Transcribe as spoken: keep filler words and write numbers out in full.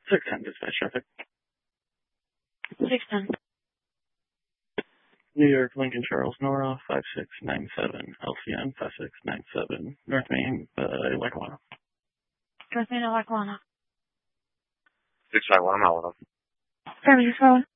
six ten, dispatch traffic. six ten. New York, Lincoln, Charles, Nora, five six nine seven, L C N, five six nine seven, North Main, uh, Lackawanna. North Main, Lackawanna. six five one, I'm out with them. Seven, six five one.